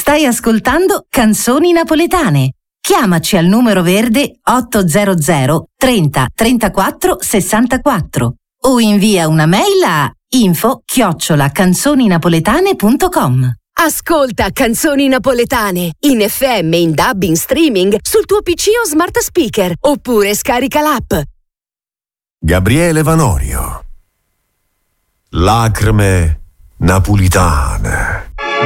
Stai ascoltando Canzoni Napoletane. Chiamaci al numero verde 800 30 34 64 o invia una mail a info@canzoninapoletane.com. Ascolta Canzoni Napoletane in FM, in DAB, in streaming sul tuo PC o smart speaker oppure scarica l'app. Gabriele Vanorio. Lacrime napolitane.